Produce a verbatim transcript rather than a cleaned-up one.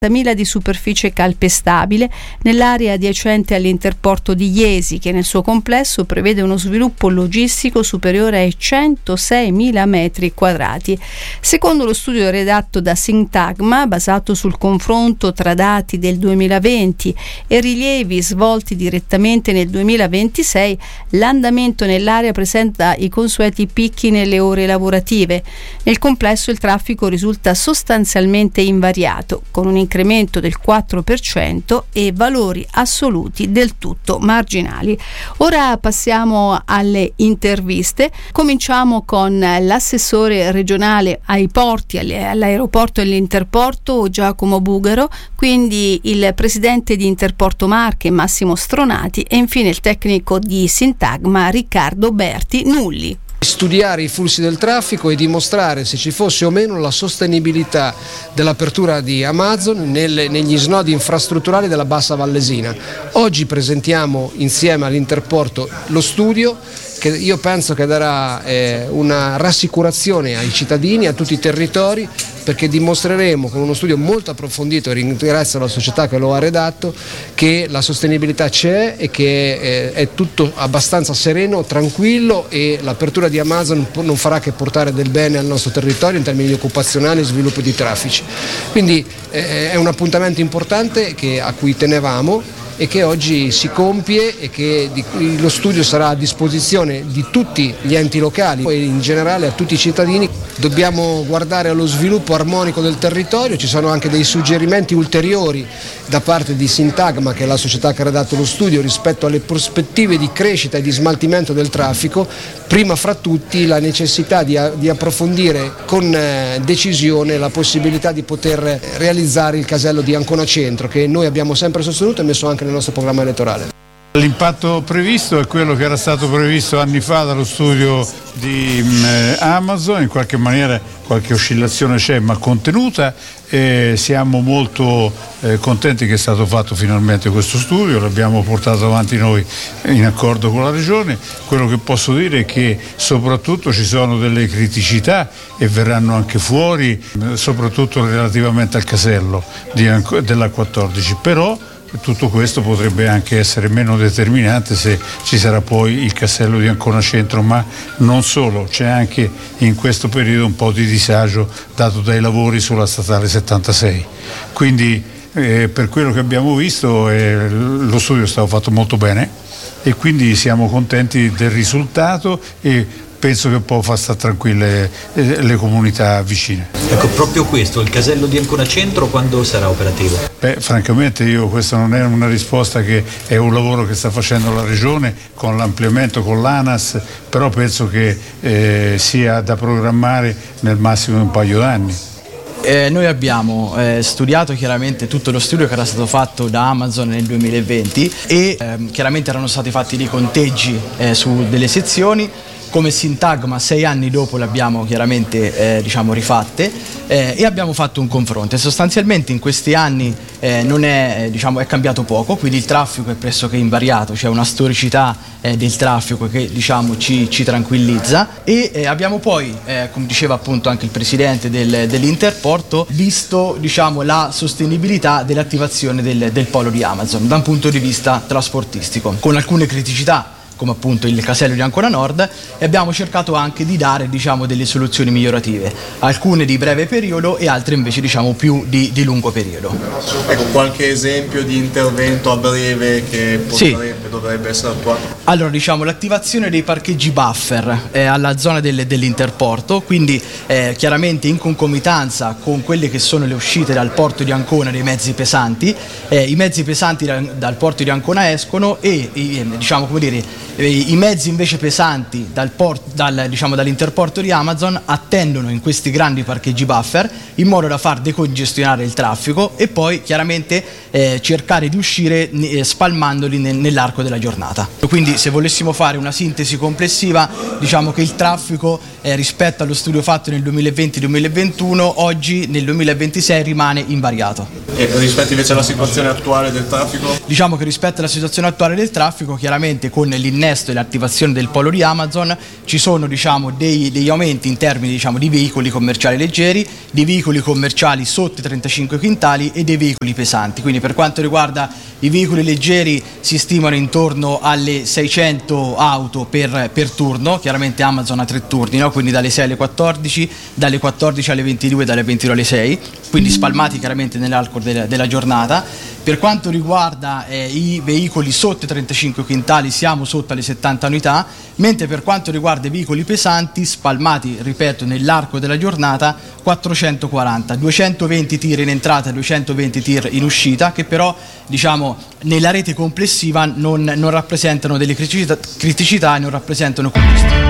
mila di superficie calpestabile nell'area adiacente all'interporto di Iesi, che nel suo complesso prevede uno sviluppo logistico superiore ai centoseimila metri quadrati. Secondo lo studio redatto da Sintagma, basato sul confronto tra dati del duemilaventi e rilievi svolti direttamente nel duemilaventisei, l'andamento nell'area presenta i consueti picchi nelle ore lavorative. Nel complesso il traffico risulta sostanzialmente invariato, con un incremento del quattro per cento e valori assoluti del tutto marginali. Ora passiamo alle interviste. Cominciamo con l'assessore regionale ai porti, all'aeroporto e all'interporto Giacomo Bugaro, quindi il presidente di Interporto Marche Massimo Stronati e infine il tecnico di Sintagma Riccardo Berti Nulli. Studiare i flussi del traffico e dimostrare se ci fosse o meno la sostenibilità dell'apertura di Amazon nelle, negli snodi infrastrutturali della Bassa Vallesina. Oggi presentiamo insieme all'Interporto lo studio che io penso che darà eh, una rassicurazione ai cittadini, a tutti i territori, perché dimostreremo con uno studio molto approfondito, e ringrazio la società che lo ha redatto, che la sostenibilità c'è e che eh, è tutto abbastanza sereno, tranquillo, e l'apertura di Amazon non farà che portare del bene al nostro territorio in termini occupazionali e sviluppo di traffici. Quindi eh, è un appuntamento importante che, a cui tenevamo, e che oggi si compie e che di, lo studio sarà a disposizione di tutti gli enti locali e in generale a tutti i cittadini. Dobbiamo guardare allo sviluppo armonico del territorio, ci sono anche dei suggerimenti ulteriori da parte di Sintagma, che è la società che ha redatto lo studio, rispetto alle prospettive di crescita e di smaltimento del traffico, prima fra tutti la necessità di, di approfondire con eh, decisione la possibilità di poter realizzare il casello di Ancona Centro, che noi abbiamo sempre sostenuto e messo anche nel nostro programma elettorale. L'impatto previsto è quello che era stato previsto anni fa dallo studio di eh, Amazon, in qualche maniera qualche oscillazione c'è ma contenuta, e siamo molto eh, contenti che è stato fatto finalmente questo studio, l'abbiamo portato avanti noi in accordo con la Regione. Quello che posso dire è che soprattutto ci sono delle criticità e verranno anche fuori, soprattutto relativamente al casello di, della quattordici, però tutto questo potrebbe anche essere meno determinante se ci sarà poi il casello di Ancona Centro, ma non solo, c'è anche in questo periodo un po' di disagio dato dai lavori sulla statale settantasei. Quindi eh, per quello che abbiamo visto eh, lo studio è stato fatto molto bene e quindi siamo contenti del risultato e penso che può far stare tranquille le comunità vicine. Ecco, proprio questo, il casello di Ancona Centro quando sarà operativo? Beh, francamente io questa non è una risposta, che è un lavoro che sta facendo la Regione con l'ampliamento con l'ANAS, però penso che eh, sia da programmare nel massimo un paio d'anni. Eh, noi abbiamo eh, studiato chiaramente tutto lo studio che era stato fatto da Amazon nel duemilaventi e eh, chiaramente erano stati fatti dei conteggi eh, su delle sezioni. Come Sintagma sei anni dopo le abbiamo chiaramente eh, diciamo rifatte eh, e abbiamo fatto un confronto e sostanzialmente in questi anni eh, non è, diciamo, è cambiato poco, quindi il traffico è pressoché invariato, c'è una storicità eh, del traffico che diciamo ci, ci tranquillizza e eh, abbiamo poi, eh, come diceva appunto anche il presidente del, dell'Interporto, visto diciamo la sostenibilità dell'attivazione del, del polo di Amazon da un punto di vista trasportistico, con alcune criticità come appunto il casello di Ancona Nord, e abbiamo cercato anche di dare diciamo delle soluzioni migliorative, alcune di breve periodo e altre invece diciamo più di, di lungo periodo. Ecco, qualche esempio di intervento a breve che potrebbe, sì. dovrebbe essere attuato? Allora diciamo l'attivazione dei parcheggi buffer eh, alla zona del, dell'Interporto, quindi eh, chiaramente in concomitanza con quelle che sono le uscite dal porto di Ancona dei mezzi pesanti, eh, i mezzi pesanti da, dal porto di Ancona escono e i, diciamo come dire i mezzi invece pesanti dal port, dal, diciamo, dall'Interporto di Amazon attendono in questi grandi parcheggi buffer in modo da far decongestionare il traffico e poi chiaramente eh, cercare di uscire eh, spalmandoli nel, nell'arco della giornata. Quindi se volessimo fare una sintesi complessiva, diciamo che il traffico eh, rispetto allo studio fatto nel duemilaventi duemilaventuno oggi nel duemilaventisei rimane invariato. E rispetto invece alla situazione attuale del traffico? Diciamo che rispetto alla situazione attuale del traffico chiaramente con l'innesto l'innesto e l'attivazione del polo di Amazon ci sono, diciamo, dei, degli aumenti in termini, diciamo, di veicoli commerciali leggeri, di veicoli commerciali sotto i trentacinque quintali e dei veicoli pesanti. Quindi per quanto riguarda i veicoli leggeri si stimano intorno alle seicento auto per, per turno, chiaramente Amazon ha tre turni, no? Quindi dalle sei alle quattordici, dalle quattordici alle ventidue, dalle ventidue alle sei, quindi spalmati chiaramente nell'arco della, della giornata. Per quanto riguarda eh, i veicoli sotto i trentacinque quintali siamo sotto alle settanta unità, mentre per quanto riguarda i veicoli pesanti spalmati, ripeto, nell'arco della giornata quattrocentoquaranta, duecentoventi tir in entrata e duecentoventi tir in uscita, che però, diciamo, nella rete complessiva non, non rappresentano delle criticità, criticità e non rappresentano costi.